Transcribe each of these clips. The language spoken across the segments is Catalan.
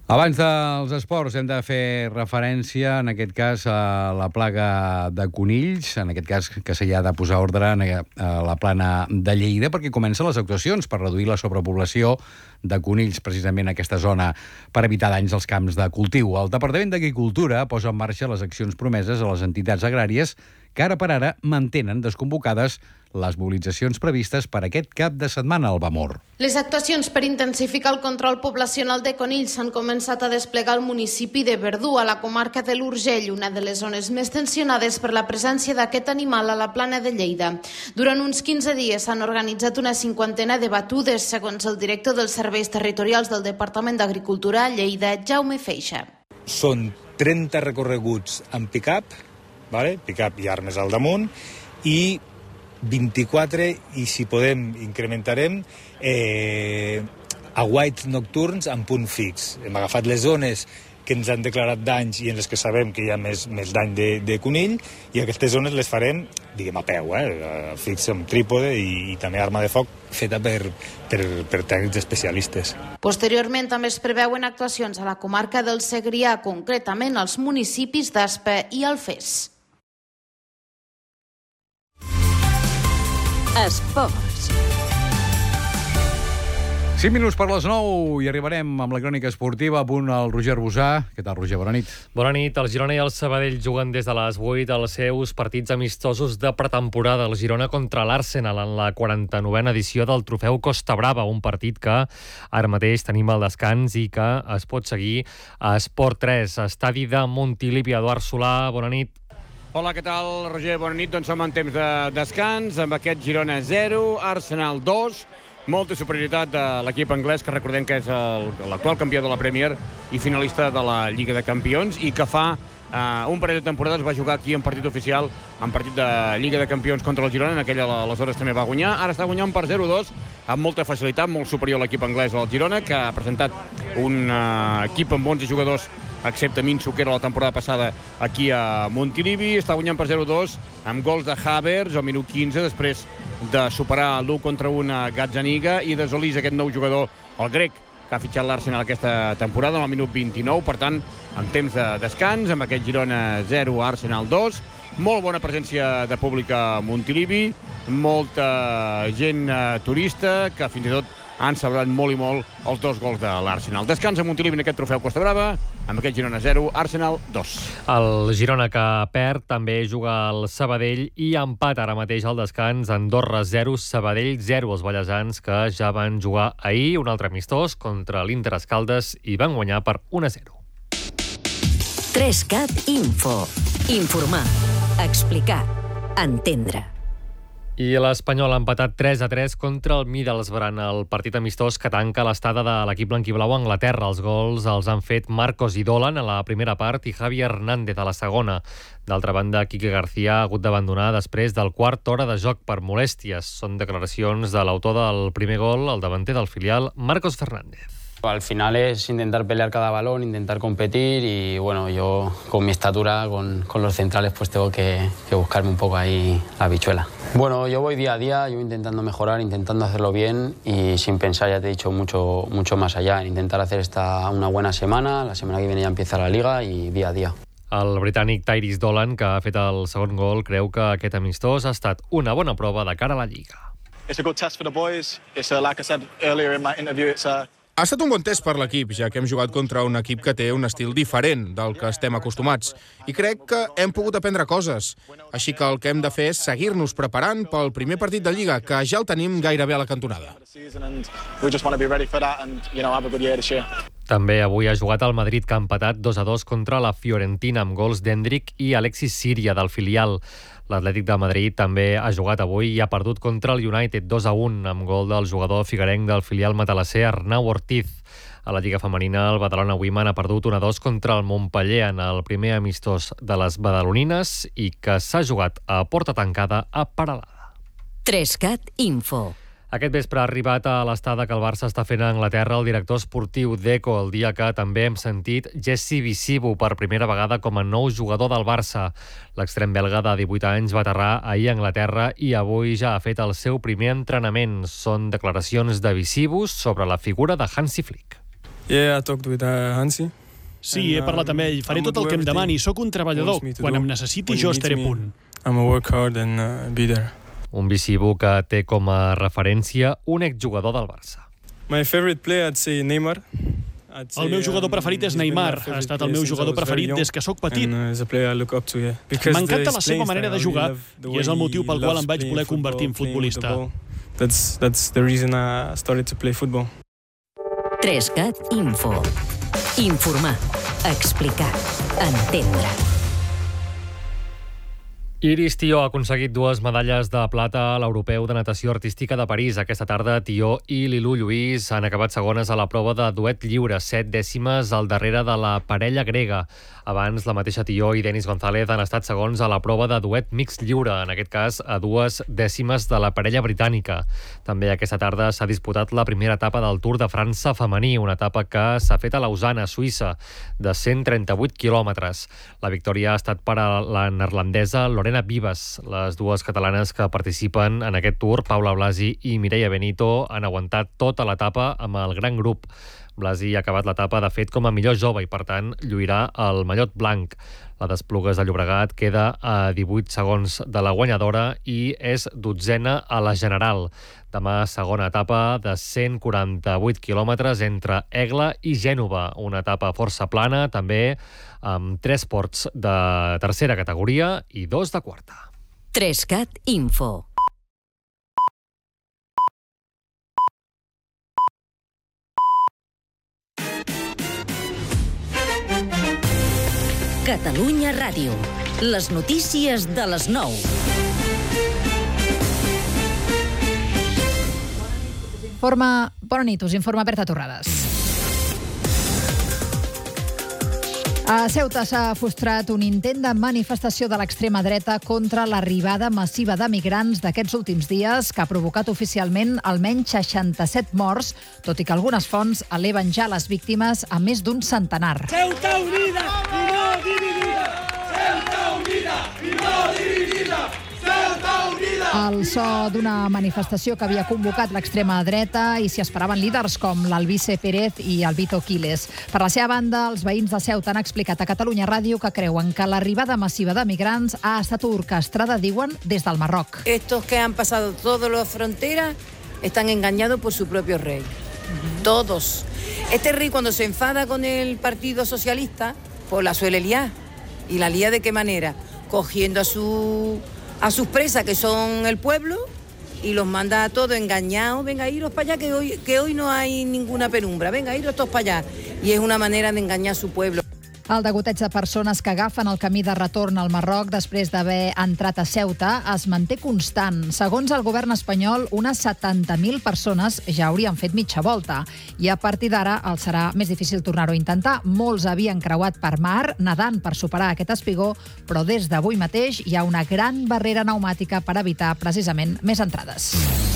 Abans dels esports hem de fer referència, en aquest cas, a la plaga de conills, en aquest cas que s'hi ha de posar ordre a la plana de Lleida, perquè comencen les actuacions per reduir la sobrepoblació de conills, precisament en aquesta zona, per evitar danys als camps de cultiu. El Departament d'Agricultura posa en marxa les accions promeses a les entitats agràries que ara per ara mantenen desconvocades les mobilitzacions previstes per aquest cap de setmana al Vamor. Les actuacions per intensificar el control poblacional de conills s'han començat a desplegar al municipi de Verdú, a la comarca de l'Urgell, una de les zones més tensionades per la presència d'aquest animal a la plana de Lleida. Durant uns 15 dies s'han organitzat una 50 de batudes, segons el director dels serveis territorials del Departament d'Agricultura a Lleida, Jaume Feixa. Són 30 recorreguts amb pick-up, pick-up i armes al damunt, i 24, i si podem incrementarem, aguaits nocturns en punt fix. Hem agafat les zones que ens han declarat danys i en les que sabem que hi ha més dany de conill, i aquestes zones les farem, diguem, a peu, fix amb trípode i també arma de foc feta per tècnics especialistes. Posteriorment també es preveuen actuacions a la comarca del Segrià, concretament als municipis d'Aspa i Alfés. Esports. 5 minuts per les 9 i arribarem amb la crònica esportiva. A punt el Roger Rosà. Què tal, Roger? Bona nit. Bona nit. El Girona i el Sabadell juguen des de les 8 els seus partits amistosos de pretemporada. El Girona contra l'Arsenal en la 49a edició del Trofeu Costa Brava, un partit que ara mateix tenim al descans i que es pot seguir a Esport 3, estadi de Montilivi. Eduard Solà, bona nit. Hola, què tal, Roger? Bona nit. Doncs som en temps de descans, amb aquest Girona 0, Arsenal 2, molta superioritat de l'equip anglès, que recordem que és l'actual campió de la Premier i finalista de la Lliga de Campions, i que fa un parell de temporades va jugar aquí en partit oficial, en partit de Lliga de Campions contra el Girona, en aquella aleshores també va guanyar, ara està guanyant per 0-2, amb molta facilitat, molt superior a l'equip anglès al Girona, que ha presentat un equip amb 11 jugadors, excepte Minso, que era la temporada passada aquí a Montilivi. Està guanyant per 0-2 amb gols de Havertz al minut 15, després de superar l'1 contra 1 a Gazzaniga, i de Zolis, aquest nou jugador, el grec, que ha fitxat l'Arsenal aquesta temporada, al minut 29. Per tant, en temps de descans, amb aquest Girona 0, Arsenal 2. Molt bona presència de públic a Montilivi, molta gent turista, que fins i tot han celebrat molt i molt els dos gols de l'Arsenal. Descans a Montilivi en aquest trofeu Costa Brava, amb aquest Girona 0, Arsenal 2. El Girona, que perd, també juga al Sabadell i empat ara mateix al descans. Andorra 0, Sabadell 0. Els ballesans, que ja van jugar ahir un altre amistós contra l'Inter Escaldes i van guanyar per 1-0. 3CAT Info. Informar, explicar, entendre. I l'Espanyol ha empatat 3-3 contra el Middlesbrough en el partit amistós que tanca l'estada de l'equip blanquiblau a Anglaterra. Els gols els han fet Marcos i Dolan a la primera part i Javi Hernández a la segona. D'altra banda, Quique García ha hagut d'abandonar després del quart hora de joc per molèsties. Són declaracions de l'autor del primer gol, el davanter del filial, Marcos Fernández. Al final es intentar pelear cada balón, intentar competir, y bueno, yo con mi estatura, con los centrales, pues tengo que buscarme un poco ahí la habichuela. Bueno, yo voy día a día, yo intentando mejorar, intentando hacerlo bien y sin pensar, ya te he dicho, mucho más allá, en intentar hacer una buena semana, la semana que viene ya empieza la Liga y día a día. El britànic Tyrese Dolan, que ha fet el segon gol, creu que aquest amistós ha estat una bona prova de cara a la Lliga. It's a good test for the boys. It's like I said earlier in my interview, Ha estat un bon test per l'equip, ja que hem jugat contra un equip que té un estil diferent del que estem acostumats. I crec que hem pogut aprendre coses. Així que el que hem de fer és seguir-nos preparant pel primer partit de Lliga, que ja el tenim gairebé a la cantonada. També avui ha jugat el Madrid, que ha empatat 2-2 contra la Fiorentina, amb gols d'Endrick i Alexis Síria, del filial. L'Atlètic de Madrid també ha jugat avui i ha perdut contra el United 2-1, amb gol del jugador figuerenc del filial matalasser, Arnau Ortiz. A la Lliga Femenina, el Badalona Women ha perdut 1-2 contra el Montpeller en el primer amistós de les badalonines i que s'ha jugat a porta tancada a Peralada. 3CAT Info. Aquest vespre ha arribat a l'estada que el Barça està fent a Anglaterra el director esportiu Deco, el dia que també hem sentit Jesse Visibu per primera vegada com a nou jugador del Barça. L'extrem belga de 18 anys va aterrar ahir a Anglaterra i avui ja ha fet el seu primer entrenament. Són declaracions de Visibu sobre la figura de Hansi Flick. Yeah, I talked with Hansi. Sí, he parlat amb ell. Faré tot el que em demani. Soc un treballador. Quan em necessiti, jo estaré a punt. I'm a work hard and be there. Un Bissibu que té com a referència un exjugador del Barça. My favorite player, I'd say Neymar. El meu jugador preferit és Neymar. Ha estat el meu jugador preferit des que sóc petit. M'encanta la seva manera de jugar i és el motiu pel qual em vaig voler convertir en futbolista. That's the reason I started to play football. 3CAT Info. Informar, explicar, entendre. Iris Tió ha aconseguit 2 medalles de plata a l'Europeu de Natació Artística de París. Aquesta tarda, Tió i Lilú Lluís han acabat segones a la prova de duet lliure, 7 dècimes al darrere de la parella grega. Abans, la mateixa Tió i Denis González han estat segons a la prova de duet mixt lliure, en aquest cas a 2 dècimes de la parella britànica. També aquesta tarda s'ha disputat la primera etapa del Tour de França femení, una etapa que s'ha fet a Lausana, Suïssa, de 138 quilòmetres. La victòria ha estat per a la neerlandesa Lorena Vives. Les 2 catalanes que participen en aquest Tour, Paula Blasi i Mireia Benito, han aguantat tota l'etapa amb el gran grup. Blasi ha acabat l'etapa, de fet, com a millor jove i, per tant, lluirà el mallot blanc. La d'Esplugues de Llobregat queda a 18 segons de la guanyadora i és 12a a la general. Demà, segona etapa de 148 quilòmetres entre Egla i Gènova. Una etapa força plana, també amb 3 ports de tercera categoria i 2 de quarta. 3CAT Info. Catalunya Ràdio. Les notícies de les 9. Bona nit, us informa Berta Torrades. A Ceuta s'ha frustrat un intent de manifestació de l'extrema dreta contra l'arribada massiva de migrants d'aquests últims dies, que ha provocat oficialment almenys 67 morts, tot i que algunes fonts eleven ja les víctimes a més d'un centenar. Ceuta unida i no dividida! Ceuta unida i no dividida! Ceuta unida! El so d'una manifestació que havia convocat l'extrema dreta i s'hi esperaven líders com l'Albice Pérez i el Vito Quiles. Per la seva banda, els veïns de Ceuta han explicat a Catalunya Ràdio que creuen que l'arribada massiva de migrants ha estat orquestrada, diuen, des del Marroc. Estos que han pasado todas las fronteras están engañados por su propio rey. Todos. Este rey, cuando se enfada con el Partido Socialista, pues la suele liar. ¿Y la lía de qué manera? Cogiendo a sus presas, que son el pueblo, y los manda a todos engañados. Venga, iros para allá, que hoy no hay ninguna penumbra. Venga, iros todos para allá. Y es una manera de engañar a su pueblo. El degoteig de persones que agafen el camí de retorn al Marroc després d'haver entrat a Ceuta es manté constant. Segons el govern espanyol, unes 70.000 persones ja haurien fet mitja volta. I a partir d'ara els serà més difícil tornar-ho a intentar. Molts havien creuat per mar, nedant per superar aquest espigó, però des d'avui mateix hi ha una gran barrera pneumàtica per evitar precisament més entrades.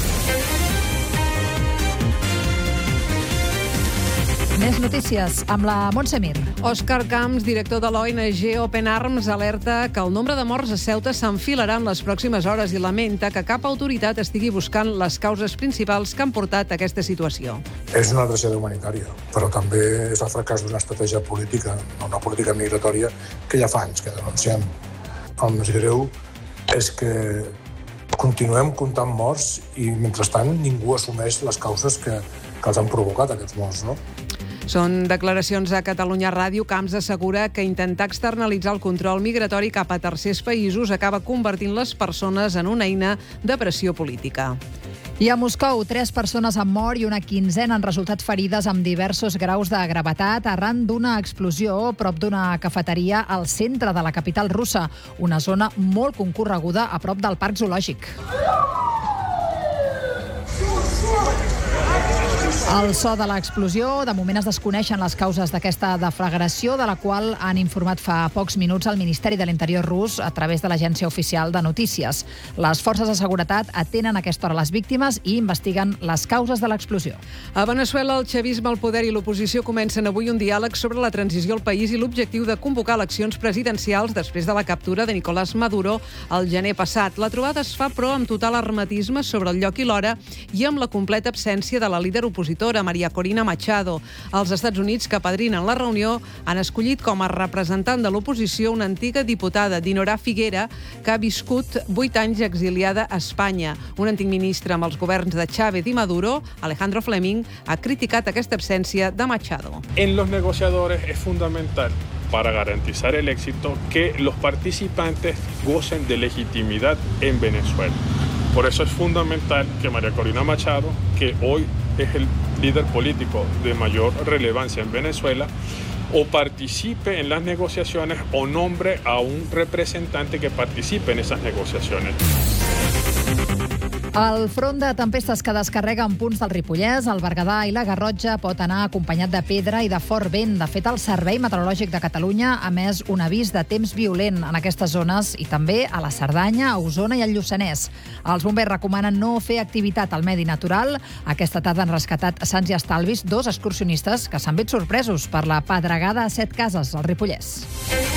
Més notícies amb la Montse Mir. Òscar Camps, director de l'ONG Open Arms, alerta que el nombre de morts a Ceuta s'enfilarà en les pròximes hores i lamenta que cap autoritat estigui buscant les causes principals que han portat a aquesta situació. És una tragèdia humanitària, però també és el fracàs d'una estratègia política, una política migratòria que ja fa anys que denunciem. El més greu és que continuem comptant morts i, mentrestant, ningú assumeix les causes que els han provocat aquests morts, no? Són declaracions a Catalunya Ràdio. Camps assegura que intentar externalitzar el control migratori cap a tercers països acaba convertint les persones en una eina de pressió política. I a Moscou, 3 persones han mort i una quinzena han resultat ferides amb diversos graus de gravetat arran d'una explosió prop d'una cafeteria al centre de la capital russa, una zona molt concorreguda a prop del parc zoològic. El so de l'explosió, de moment es desconeixen les causes d'aquesta deflagració, de la qual han informat fa pocs minuts el Ministeri de l'Interior rus a través de l'agència oficial de notícies. Les forces de seguretat atenen a aquesta hora les víctimes i investiguen les causes de l'explosió. A Veneçuela, el chavisme, el poder i l'oposició comencen avui un diàleg sobre la transició al país i l'objectiu de convocar eleccions presidencials després de la captura de Nicolás Maduro el gener passat. La trobada es fa, però, amb total hermetisme sobre el lloc i l'hora i amb la completa absència de la líder opositora l'escriptora Maria Corina Machado. Els Estats Units, que apadrinen la reunió, han escollit com a representant de l'oposició una antiga diputada, Dinora Figuera, que ha viscut 8 anys exiliada a Espanya. Un antic ministre amb els governs de Chávez i Maduro, Alejandro Fleming, ha criticat aquesta absència de Machado. En los negociadores es fundamental para garantizar el éxito que los participantes gocen de legitimidad en Venezuela. Por eso es fundamental que María Corina Machado, que hoy es el líder político de mayor relevancia en Venezuela, o participe en las negociaciones o nombre a un representante que participe en esas negociaciones. El front de tempestes que descarrega en punts del Ripollès, el Berguedà i la Garrotxa pot anar acompanyat de pedra i de fort vent. De fet, el Servei Meteorològic de Catalunya ha emès un avís de temps violent en aquestes zones i també a la Cerdanya, a Osona i al Lluçanès. Els bombers recomanen no fer activitat al medi natural. Aquesta tarda han rescatat sans i estalvis 2 excursionistes que s'han vist sorpresos per la pedregada a 7 cases al Ripollès.